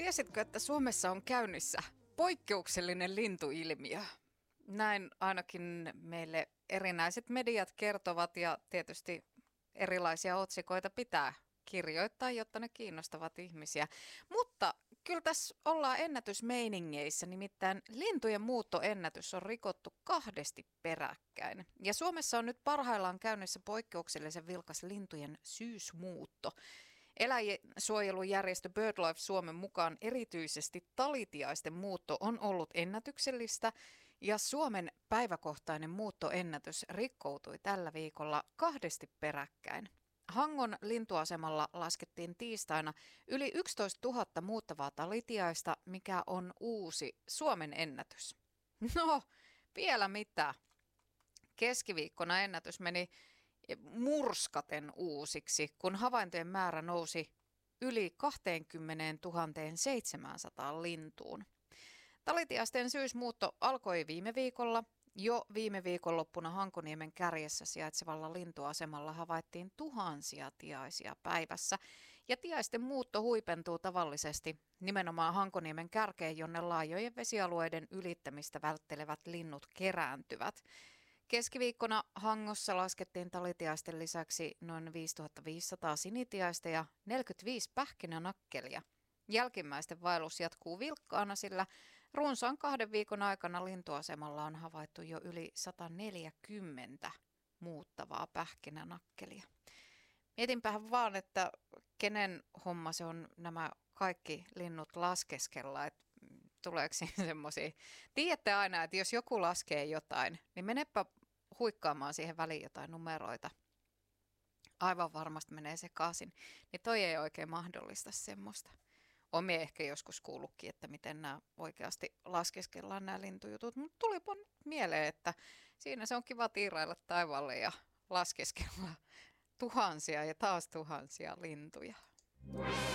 Tiesitkö, että Suomessa on käynnissä poikkeuksellinen lintuilmiö? Näin ainakin meille erinäiset mediat kertovat ja tietysti erilaisia otsikoita pitää kirjoittaa, jotta ne kiinnostavat ihmisiä. Mutta kyllä tässä ollaan ennätysmeiningeissä, nimittäin lintujen muuttoennätys on rikottu 2 peräkkäin. Ja Suomessa on nyt parhaillaan käynnissä poikkeuksellisen vilkas lintujen syysmuutto. Eläinsuojelujärjestö BirdLife Suomen mukaan erityisesti talitiaisten muutto on ollut ennätyksellistä ja Suomen päiväkohtainen muuttoennätys rikkoutui tällä viikolla 2 peräkkäin. Hangon lintuasemalla laskettiin tiistaina yli 11 000 muuttavaa talitiaista, mikä on uusi Suomen ennätys. No, vielä mitä? Keskiviikkona ennätys meni murskaten uusiksi, kun havaintojen määrä nousi yli 20 700 lintuun. Talitiaisten syysmuutto alkoi viime viikolla. Jo viime viikonloppuna Hankoniemen kärjessä sijaitsevalla lintuasemalla havaittiin tuhansia tiaisia päivässä. Ja tiaisten muutto huipentuu tavallisesti nimenomaan Hankoniemen kärkeen, jonne laajojen vesialueiden ylittämistä välttelevät linnut kerääntyvät. Keskiviikkona Hangossa laskettiin talitiaisten lisäksi noin 5500 sinitiaista ja 45 pähkinänakkelia. Jälkimmäisten vaellus jatkuu vilkkaana, sillä runsaan 2 viikon aikana lintuasemalla on havaittu jo yli 140 muuttavaa pähkinänakkelia. Mietinpähän vaan, että kenen homma se on nämä kaikki linnut laskeskella, että tuleeko siinä semmoisia. Tiedätte aina, että jos joku laskee jotain, niin menepä huikkaamaan siihen väliin jotain numeroita. Aivan varmasti menee sekaisin. Niin toi ei oikein mahdollista semmoista. Olen ehkä joskus kuullutkin, että miten nämä oikeasti laskeskellaan nämä lintujutut, mutta tulipa nyt mieleen, että siinä se on kiva tiirailla taivaalle ja laskeskella tuhansia ja taas tuhansia lintuja.